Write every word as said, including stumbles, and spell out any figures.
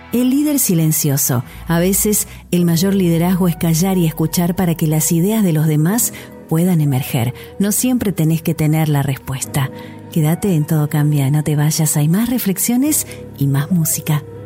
El líder silencioso. A veces el mayor liderazgo es callar y escuchar para que las ideas de los demás puedan emerger. No siempre tenés que tener la respuesta. Quédate en Todo Cambia, no te vayas, hay más reflexiones y más música.